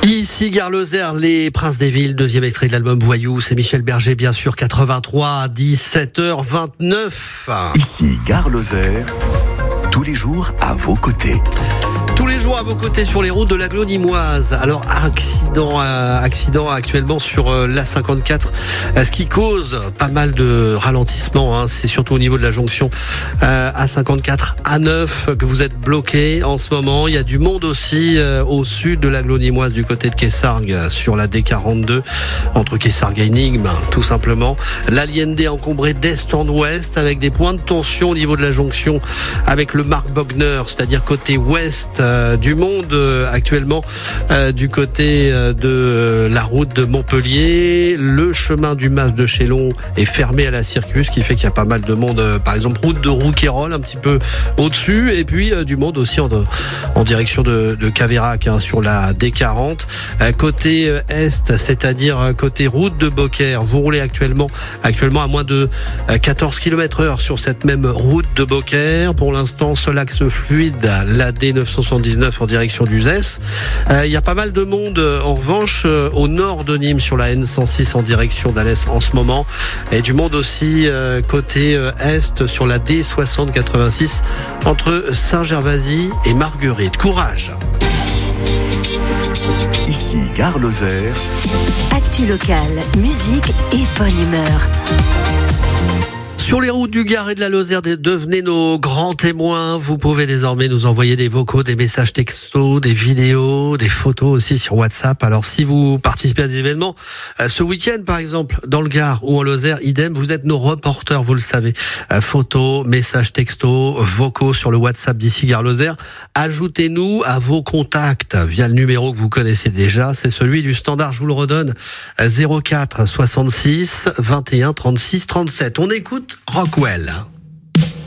Ici Gare Lozère, les Princes des Villes, deuxième extrait de l'album Voyou, c'est Michel Berger bien sûr, 83, 17h29. Ici Gare Lozère, tous les jours à vos côtés. Tous les jours à vos côtés sur les routes de l'Aglo-Nîmoise. Alors accident actuellement sur l'A54, ce qui cause pas mal de ralentissements. C'est surtout au niveau de la jonction A54 A9 que vous êtes bloqué en ce moment. Il y a du monde aussi au sud de l'Aglo-Nîmoise du côté de Quessargues sur la D42 entre Quessargues et Enigme tout simplement. L'Allende encombré d'est en ouest avec des points de tension au niveau de la jonction avec le Marc Bogner, c'est-à-dire côté ouest. Du monde actuellement du côté de la route de Montpellier. Le chemin du Mas de Chélon est fermé à la Circus, ce qui fait qu'il y a pas mal de monde, par exemple route de Rouquayrol un petit peu au-dessus, et puis du monde aussi en direction de Caveyrac sur la D40. Côté est, c'est-à-dire côté route de Beaucaire, vous roulez actuellement à moins de 14 km/h sur cette même route de Beaucaire. Pour l'instant, seul axe fluide, la D979 en direction d'Uzès. Il y a pas mal de monde en revanche au nord de Nîmes sur la N106 en direction d'Alès en ce moment, et du monde aussi côté est sur la D6086 entre Saint-Gervasy et Marguerite. Courage. Ici Gare Lozère. Actu locale, musique et bonne humeur. Sur les routes du Gard et de la Lozère, devenez nos grands témoins. Vous pouvez désormais nous envoyer des vocaux, des messages textos, des vidéos, des photos aussi sur WhatsApp. Alors si vous participez à des événements, ce week-end par exemple, dans le Gard ou en Lozère, idem, vous êtes nos reporters, vous le savez. Photos, messages textos, vocaux sur le WhatsApp d'ici Gare Lozère. Ajoutez-nous à vos contacts via le numéro que vous connaissez déjà. C'est celui du standard, je vous le redonne, 04 66 21 36 37. On écoute Rockwell.